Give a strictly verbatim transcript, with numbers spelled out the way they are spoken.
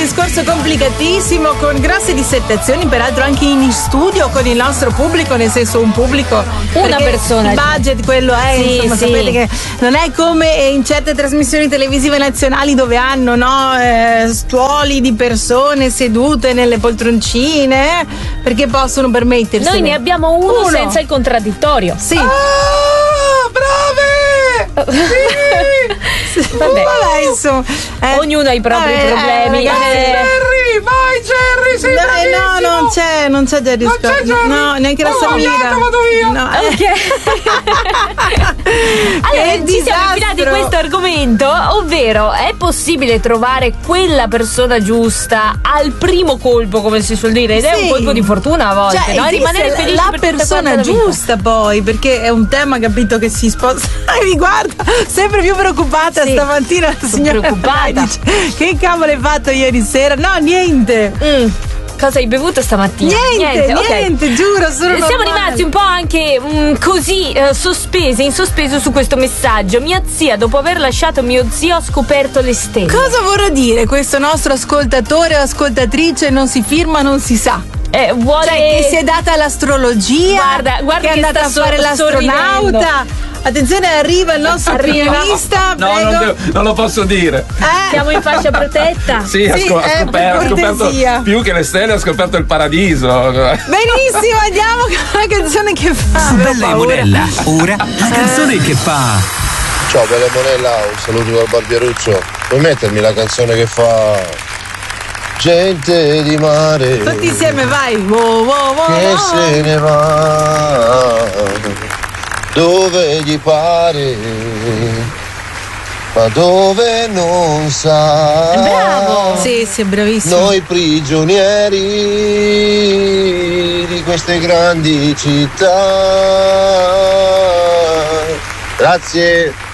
discorso complicatissimo, con grosse dissettazioni, peraltro anche in studio con il nostro pubblico, nel senso un pubblico, una persona, il budget quello è, sì, insomma, sì. sapete che non è come in certe trasmissioni televisive nazionali dove hanno, no, eh, stuoli di persone sedute nelle poltroncine, eh, perché possono permettersi. Noi ne abbiamo uno, uno senza il contraddittorio. Sì. Ah, brave! Sì! Vabbè, vabbè, insomma, eh. ognuno ha i propri eh, problemi. Eh, vai, eh. Jerry, vai Jerry, sei Dai, no, non c'è, non c'è Jerry Non c'è Jerry? No, neanche la Oh, Samira. vado via. No, eh. Ok. Allora, Che ci siamo disastro. infilati questo argomento, ovvero è possibile trovare quella persona giusta al primo colpo, come si suol dire, ed è Sì. un colpo di fortuna a volte, Cioè, no? esiste Rimanere la- felici la per tutta persona quanta la vita. giusta, poi, perché è un tema, capito, che si sposta. Mi guarda sempre più preoccupata Sì. stamattina la Sono signora preoccupata. Rai, dice, che cavolo hai fatto ieri sera? No, niente. Mm. Cosa hai bevuto stamattina? Niente, niente, ok. giuro, sono Siamo normale. rimasti un po' anche mm, così eh, sospesi, in sospeso su questo messaggio. Mia zia, dopo aver lasciato mio zio, ha scoperto le stelle. Cosa vorrà dire questo nostro ascoltatore o ascoltatrice? Non si firma, non si sa. Eh, vuole... Cioè, che si è data all'astrologia, Guarda, guarda che è che andata a sta fare so- l'astronauta. Attenzione, arriva il nostro Arriva. pianista. No, prego. non, devo- non lo posso dire. Eh, Siamo in fascia protetta. Sì, ha, Sì, scop- ha eh, scoperto, per ha scoperto cortesia. più che le stelle, ha scoperto il paradiso. benissimo, andiamo con la canzone che fa. Avevo Bella e paura. Monella, ora la canzone che fa. Ciao Bella Monella, un saluto dal Barbieruccio. Puoi mettermi la canzone che fa Gente di mare Tutti insieme, vai. Wow, wow, wow, che wow. se ne va dove gli pare, ma dove non sa. Bravo. Sì, sì, bravissimo. Noi prigionieri di queste grandi città. Grazie.